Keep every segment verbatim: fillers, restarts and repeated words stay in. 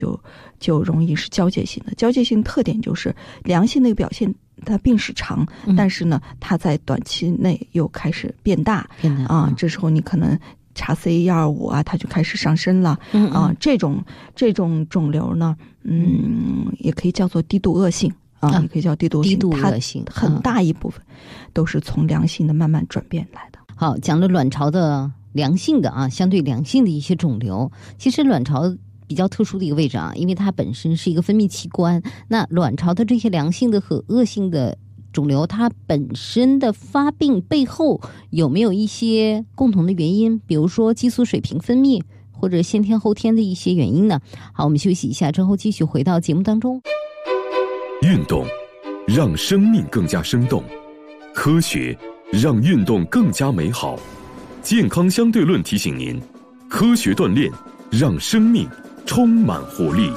就就容易是交界性的。交界性特点就是良性的表现，它病史长， 嗯、 但是呢，它在短期内又开始变大， 变大啊，这时候你可能查 C A 一二五啊，它就开始上升了， 嗯嗯啊，这种这种肿瘤呢，嗯，也可以叫做低度恶性啊，也可以叫低度恶性， 低度恶性， 它很大一部分都是从良性的慢慢转变来的。 好，讲了卵巢的良性的啊，相对良性的一些肿瘤，其实卵巢比较特殊的一个位置啊，因为它本身是一个分泌器官。那卵巢的这些良性的和恶性的肿瘤，它本身的发病背后有没有一些共同的原因？比如说激素水平分泌，或者先天后天的一些原因呢？好，我们休息一下之后继续回到节目当中。 运动让生命更加生动，科学让运动更加美好。健康相对论提醒您，科学锻炼让生命充满活力。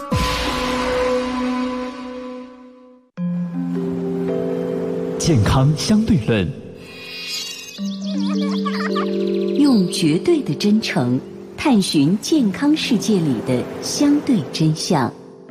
健康相对论， 用绝对的真诚探寻健康世界里的相对真相。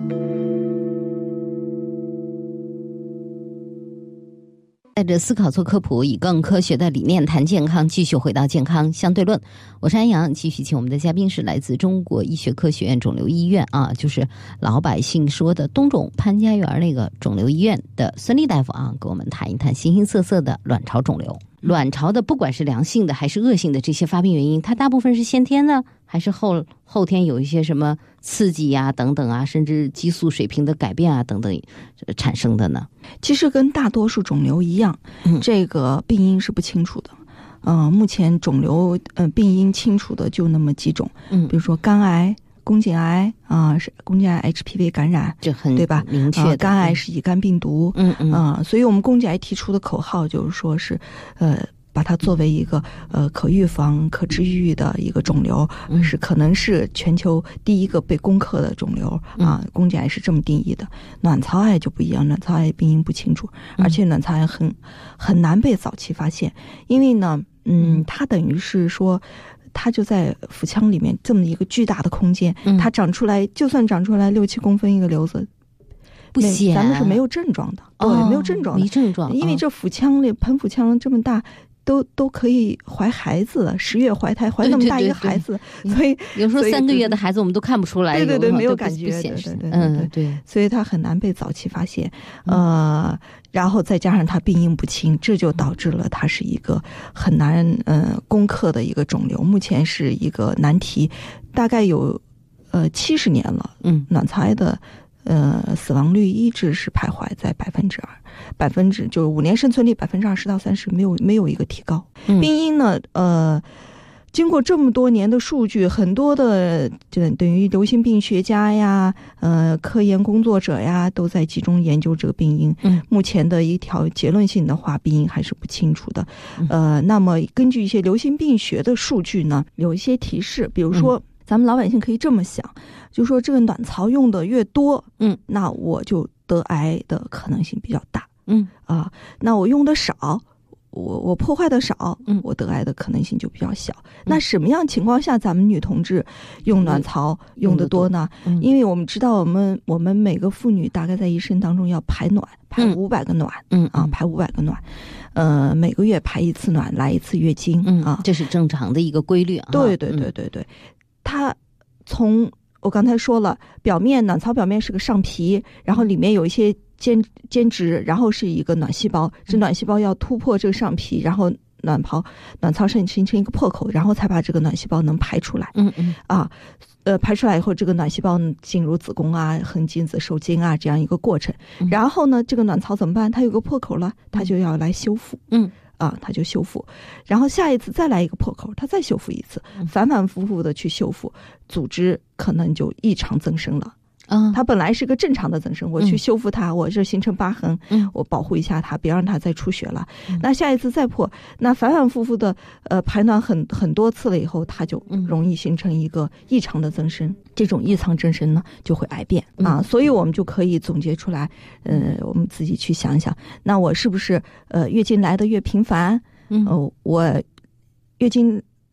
带着思考做科普，以更科学的理念谈健康，继续回到健康相对论。我是安阳，继续请我们的嘉宾是来自中国医学科学院肿瘤医院啊，就是老百姓说的东肿潘家园那个肿瘤医院的孙俪大夫啊，给我们谈一谈形形色色的卵巢肿瘤。卵巢的不管是良性的还是恶性的这些发病原因，它大部分是先天的，还是后后天有一些什么刺激呀、啊、等等啊，甚至激素水平的改变啊等等产生的呢？ 其实跟大多数肿瘤一样， 嗯、 这个病因是不清楚的。呃，目前肿瘤呃病因清楚的就那么几种，嗯，比如说肝癌、宫颈癌啊，是、呃、宫颈癌 H P V 感染， 这很对吧？ 明确的、 呃。肝癌是乙肝病毒， 嗯嗯啊、呃，所以我们宫颈癌提出的口号就是说是，呃。把它作为一个呃可预防、可治愈的一个肿瘤， 嗯、 是可能是全球第一个被攻克的肿瘤、嗯、啊。宫颈癌是这么定义的，卵巢癌就不一样，卵巢癌病因不清楚，而且卵巢癌很很难被早期发现，因为呢，嗯，它等于是说。它就在腹腔里面这么一个巨大的空间，嗯、它长出来，就算长出来六七公分一个瘤子， 不显， 咱们是没有症状的， 哦、 对，没有症状的， 没症状， 因为这腹腔里盆腹腔这么大。都都可以怀孩子了，十月怀胎，怀那么大一个孩子， 对对对对， 所以有时候三个月的孩子我们都看不出来， 对对对，没有感觉， 对对对， 嗯对， 所以它很难被早期发现，呃，然后再加上它病因不清，这就导致了它是一个很难呃攻克的一个肿瘤，目前是一个难题，大概有呃七十年了，嗯，卵巢癌的。呃，死亡率一直是徘徊在百分之二，百分之就是五年生存率百分之二十到三十，没有没有一个提高。嗯、病因呢，呃，经过这么多年的数据，很多的就等于流行病学家呀，呃，科研工作者呀，都在集中研究这个病因。嗯，目前的一条结论性的话，病因还是不清楚的。嗯、呃，那么根据一些流行病学的数据呢，有一些提示，比如说。嗯咱们老百姓可以这么想，就说这个卵巢用的越多，嗯，那我就得癌的可能性比较大，嗯啊，那我用的少，我我破坏的少，嗯，我得癌的可能性就比较小。嗯、那什么样情况下咱们女同志用卵巢用的多呢？嗯、因为我们知道我们我们每个妇女大概在一生当中要排卵，排五百个卵，嗯啊，排五百个卵。呃，每个月排一次卵，来一次月经，嗯啊， 这是正常的一个规律啊。 对对对对对。它从我刚才说了，表面卵巢表面是个上皮，然后里面有一些间间质，然后是一个卵细胞，这卵细胞要突破这个上皮，然后卵巢卵巢形形成一个破口，然后才把这个卵细胞能排出来。嗯嗯啊，呃，排出来以后，这个卵细胞进入子宫啊、横精子、受精啊这样一个过程。然后呢，这个卵巢怎么办？它有个破口了，它就要来修复。嗯。啊，它就修复，然后下一次再来一个破口，它再修复一次，反反复复的去修复，组织可能就异常增生了。啊，它本来是个正常的增生，我去修复它，嗯、我这形成疤痕，嗯，我保护一下它，别让它再出血了。嗯、那下一次再破，那反反复复的呃排卵很很多次了以后，它就容易形成一个异常的增生。嗯、这种异常增生呢，就会癌变、嗯、啊，所以我们就可以总结出来，呃，我们自己去想想，那我是不是呃月经来的越频繁，嗯，呃，我月经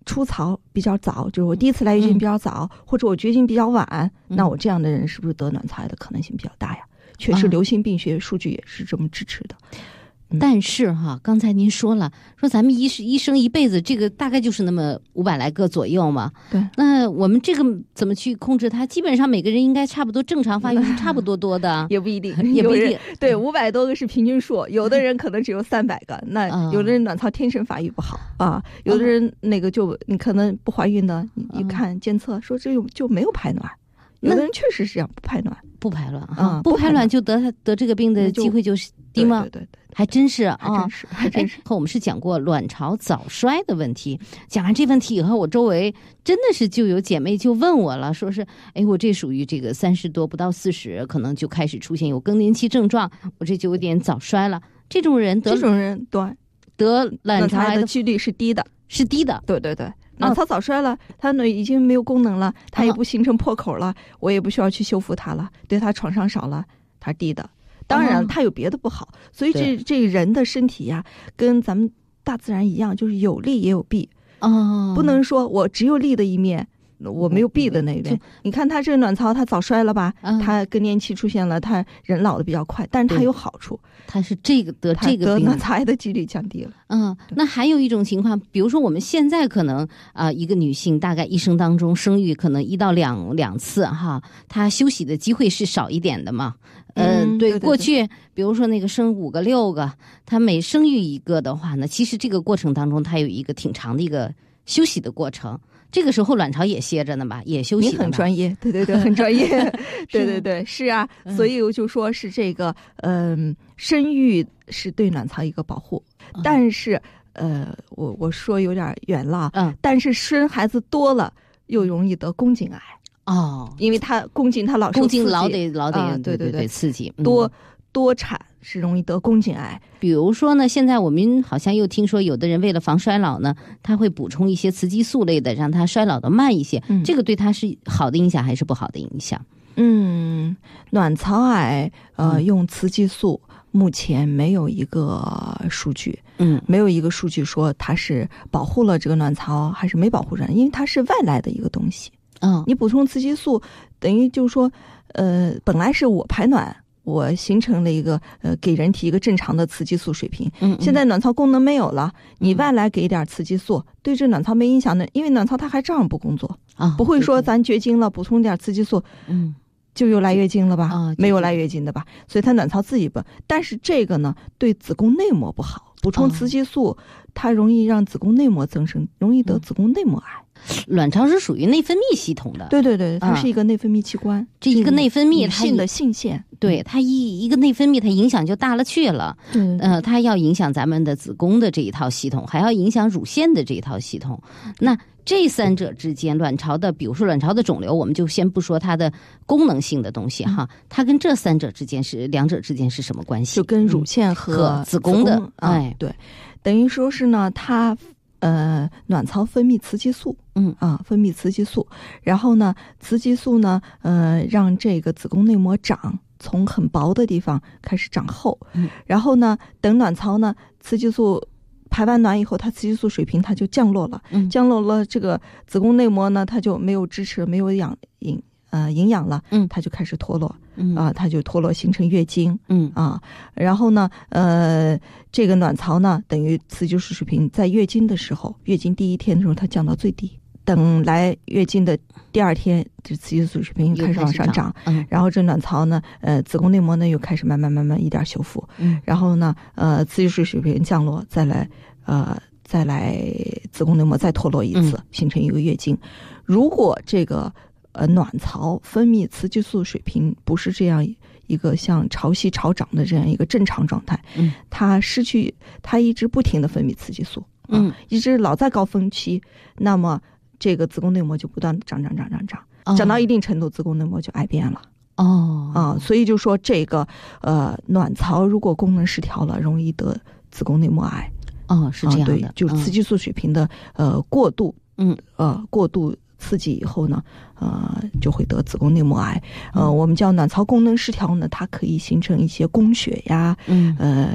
初潮比较早，就是我第一次来月经比较早，嗯、或者我绝经比较晚，嗯、那我这样的人是不是得卵巢癌的可能性比较大呀？确实，流行病学数据也是这么支持的。嗯、 但是哈，刚才您说了，说咱们医医生一辈子这个大概就是那么五百来个左右嘛。 对。 那我们这个怎么去控制它？基本上每个人应该差不多正常发育是差不多多的。 也不一定， 也不一定。 对，五百多个是平均数，有的人可能只有三百个。那有的人卵巢天生发育不好、嗯、啊，有的人那个就你可能不怀孕的，你一看监测说这就没有排卵。有的人确实是这样，不排卵， 不排卵啊，不排卵就得得这个病的机会就是低吗？ 对对 对, 对, 对， 还真是啊， 还真是，还真是。 和我们是讲过卵巢早衰的问题，讲完这问题以后，我周围真的是就有姐妹就问我了，说是，哎，我这属于这个三十多不到四十，可能就开始出现有更年期症状，我这就有点早衰了。这种人得这种人对得卵巢癌的几率是低的， 是低的， 对对对。卵巢早衰了，它呢已经没有功能了，它也不形成破口了，哦、我也不需要去修复它了，对它创伤少了，它低的。当然，它有别的不好，哦、所以这这人的身体呀，跟咱们大自然一样，就是有利也有弊。 哦， 不能说我只有利的一面，我没有弊的那一边。你看他这个卵巢，它早衰了吧？嗯、它更年期出现了，它人老的比较快，但是它有好处。 它是这个得这个得卵巢癌的几率降低了。 嗯，那还有一种情况，比如说我们现在可能啊、呃，一个女性大概一生当中生育可能一到两两次哈，她休息的机会是少一点的嘛。呃、 嗯， 对， 对对对过去比如说那个生五个六个，她每生育一个的话呢，其实这个过程当中她有一个挺长的一个休息的过程。这个时候卵巢也歇着呢吧，也休息呢吧。 你很专业，对对对，很专业，对对对，是啊，嗯、所以我就说是这个，嗯、呃，生育是对卵巢一个保护，嗯、但是呃，我我说有点远了， 嗯， 但是生孩子多了又容易得宫颈癌哦， 因为他宫颈他老受宫颈老得老得、 啊、 对对对刺激， 多、 嗯、 多产是容易得宫颈癌。 比如说呢，现在我们好像又听说有的人为了防衰老呢，他会补充一些雌激素类的，让他衰老的慢一些。嗯、这个对他是好的影响还是不好的影响？ 嗯，卵巢癌呃、嗯、用雌激素目前没有一个数据， 嗯， 没有一个数据说它是保护了这个卵巢还是没保护人，因为它是外来的一个东西。 嗯， 你补充雌激素等于就是说，呃，本来是我排卵。我形成了一个呃，给人体一个正常的雌激素水平。 嗯， 现在卵巢功能没有了，你外来给一点雌激素，嗯、对这卵巢没影响的，因为卵巢它还照样不工作啊， 不会说咱绝经了补充点雌激素， 嗯， 就又来月经了吧？ 啊， 没有来月经的吧？所以它卵巢自己不，但是这个呢，对子宫内膜不好，补充雌激素，哦、它容易让子宫内膜增生，容易得子宫内膜癌。 卵巢是属于内分泌系统的， 对对对，它是一个内分泌器官。 啊、这一个内分泌， 女性的性腺， 对它一一个内分泌，它影响就大了去了。 嗯， 呃，它要影响咱们的子宫的这一套系统，还要影响乳腺的这一套系统。那这三者之间，卵巢的，比如说卵巢的肿瘤，我们就先不说它的功能性的东西哈，嗯、它跟这三者之间是两者之间是什么关系？ 就跟乳腺和、 嗯、和子宫的， 子宫哎，对，等于说是呢，它。呃，卵巢分泌雌激素， 嗯啊，分泌雌激素，然后呢，雌激素呢，呃，让这个子宫内膜长，从很薄的地方开始长厚， 嗯， 然后呢，等卵巢呢，雌激素排完卵以后，它雌激素水平它就降落了， 嗯， 降落了，这个子宫内膜呢，它就没有支持，没有养营呃营养了， 嗯， 它就开始脱落， 嗯啊，它就脱落形成月经， 嗯啊，然后呢，呃。这个卵巢呢，等于雌激素水平在月经的时候，月经第一天的时候它降到最低，等来月经的第二天，这雌激素水平开始往上涨， 嗯， 然后这卵巢呢，呃，子宫内膜呢又开始慢慢慢慢一点修复， 嗯， 然后呢，呃，雌激素水平降落，再来，呃，再来子宫内膜再脱落一次， 嗯、 形成一个月经。如果这个呃卵巢分泌雌激素水平不是这样。一个像潮汐潮涨的这样一个正常状态， 嗯， 它失去，它一直不停的分泌雌激素， 嗯， 一直老在高峰期，那么这个子宫内膜就不断的长长长长长， 哦、 长到一定程度，子宫内膜就癌变了， 哦， 啊，所以就说这个呃卵巢如果功能失调了，容易得子宫内膜癌， 哦，是这样的， 啊、对，就是雌激素水平的、嗯、呃过度， 嗯， 呃过度。刺激以后呢，呃，就会得子宫内膜癌。呃，我们叫卵巢功能失调呢，它可以形成一些宫血呀， 嗯， 呃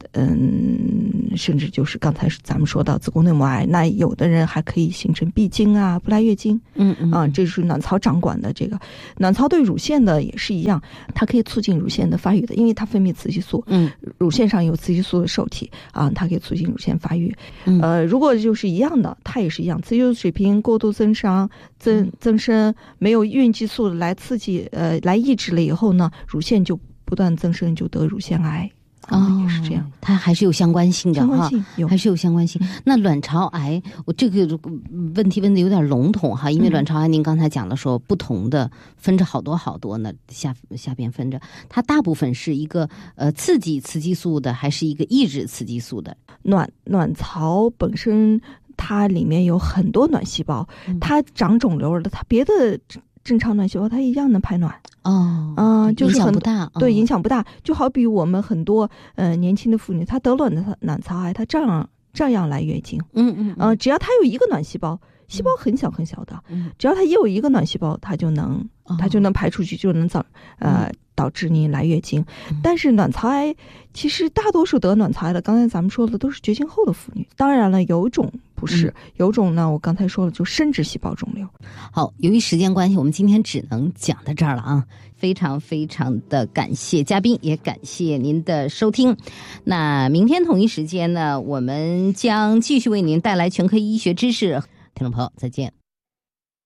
嗯，甚至就是刚才咱们说到子宫内膜癌，那有的人还可以形成闭经啊、不来月经， 嗯嗯啊，这是卵巢掌管的这个。卵巢对乳腺的也是一样，它可以促进乳腺的发育的，因为它分泌雌激素， 嗯， 乳腺上有雌激素的受体啊，它可以促进乳腺发育。 嗯、 呃，如果就是一样的，它也是一样，雌激素水平过度增伤、增增生，没有孕激素来刺激，呃，来抑制了以后呢，乳腺就不断增生，就得乳腺癌。 哦， 也是这样， 它还是有相关性的哈， 相关性有， 还是有相关性。那卵巢癌，我这个问题问的有点笼统哈，因为卵巢癌您刚才讲了说不同的分着好多好多呢，下下边分着，它大部分是一个呃刺激雌激素的，还是一个抑制雌激素的？ 卵卵巢本身它里面有很多卵细胞，嗯、它长肿瘤了，它别的正常卵细胞它一样能排卵。 哦， 嗯、呃，就是影响不大， 对， 哦、 影响不大。就好比我们很多呃年轻的妇女，她得卵的卵巢癌，她照样照样来月经。 嗯嗯， 呃，只要她有一个卵细胞，细胞很小很小的， 嗯、 只要她也有一个卵细胞，她就能，她、哦、就能排出去，就能早呃。嗯导致你来月经，但是卵巢癌其实大多数得卵巢癌的，刚才咱们说的都是绝经后的妇女。当然了，有种不是，嗯、有种呢，我刚才说了，就生殖细胞肿瘤。 好，由于时间关系，我们今天只能讲到这儿了啊！非常非常的感谢嘉宾，也感谢您的收听。那明天同一时间呢，我们将继续为您带来全科医学知识。听众朋友，再见。